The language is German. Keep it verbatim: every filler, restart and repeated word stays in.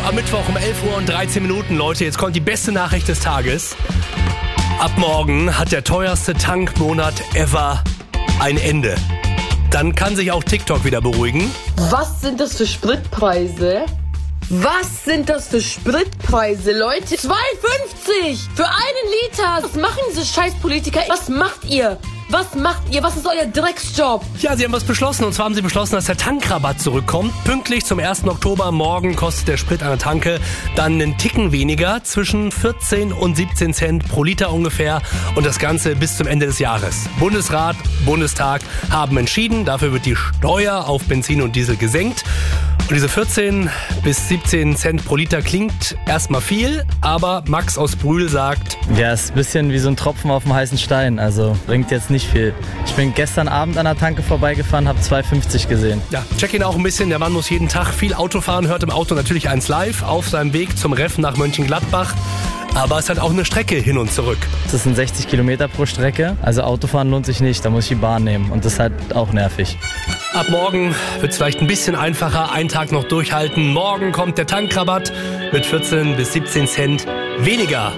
am Mittwoch um elf Uhr und dreizehn Minuten, Leute. Jetzt kommt die beste Nachricht des Tages. Ab morgen hat der teuerste Tankmonat ever ein Ende. Dann kann sich auch TikTok wieder beruhigen. Was sind das für Spritpreise? Was sind das für Spritpreise, Leute? zwei fünfzig für einen Liter. Was machen diese Scheißpolitiker? Was macht ihr? Was macht ihr? Was ist euer Drecksjob? Ja, sie haben was beschlossen. Und zwar haben sie beschlossen, dass der Tankrabatt zurückkommt. Pünktlich zum ersten Oktober. Morgen kostet der Sprit an der Tanke dann einen Ticken weniger. Zwischen vierzehn und siebzehn Cent pro Liter ungefähr. Und das Ganze bis zum Ende des Jahres. Bundesrat, Bundestag haben entschieden. Dafür wird die Steuer auf Benzin und Diesel gesenkt. Und diese vierzehn bis siebzehn Cent pro Liter klingt erstmal viel, aber Max aus Brühl sagt... Ja, ist ein bisschen wie so ein Tropfen auf dem heißen Stein, also bringt jetzt nicht viel. Ich bin gestern Abend an der Tanke vorbeigefahren, habe zwei fünfzig gesehen. Ja, check ihn auch ein bisschen. Der Mann muss jeden Tag viel Auto fahren, hört im Auto natürlich eins live auf seinem Weg zum Reff nach Mönchengladbach. Aber es hat auch eine Strecke hin und zurück. Das sind sechzig Kilometer pro Strecke, also Autofahren lohnt sich nicht, da muss ich die Bahn nehmen und das ist halt auch nervig. Ab morgen wird es vielleicht ein bisschen einfacher, einen Tag noch durchhalten. Morgen kommt der Tankrabatt mit vierzehn bis siebzehn Cent weniger.